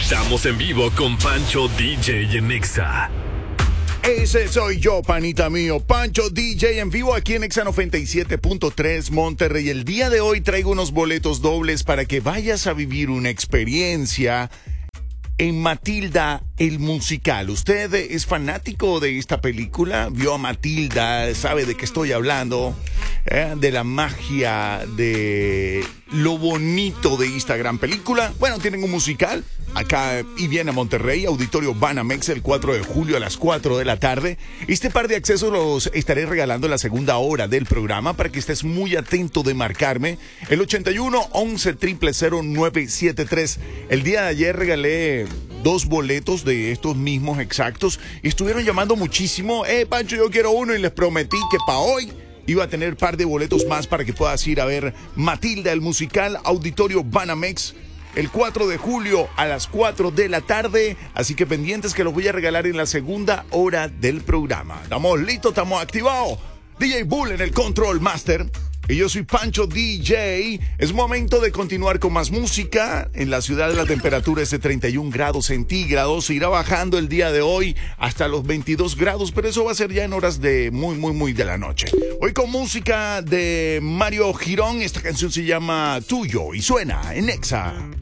Estamos en vivo con Pancho DJ en Exa. Ese soy yo, panita mío, Pancho DJ en vivo aquí en Exa 97.3 Monterrey. El día de hoy traigo unos boletos dobles para que vayas a vivir una experiencia en Matilda el musical. ¿Usted es fanático de esta película? ¿Vio a Matilda? ¿Sabe de qué estoy hablando? De la magia, de lo bonito de esta gran película. Bueno, tienen un musical acá y viene a Monterrey, Auditorio Banamex, el 4 de julio a las 4 de la tarde. Este par de accesos los estaré regalando en la segunda hora del programa para que estés muy atento de marcarme. El 81 11 000 973. El día de ayer regalé 2 boletos de estos mismos exactos y estuvieron llamando muchísimo. Pancho, yo quiero uno, y les prometí que para hoy iba a tener par de boletos más para que puedas ir a ver Matilda el musical, Auditorio Banamex, el 4 de julio a las 4 de la tarde. Así que pendientes que los voy a regalar en la segunda hora del programa. Estamos listos, estamos activados. DJ Bull en el Control Master. Y yo soy Pancho DJ. Es momento de continuar con más música. En la ciudad la temperatura es de 31 grados centígrados. Irá bajando el día de hoy hasta los 22 grados, pero eso va a ser ya en horas de muy de la noche. Hoy con música de Mario Girón. Esta canción se llama Tuyo y suena en Exa.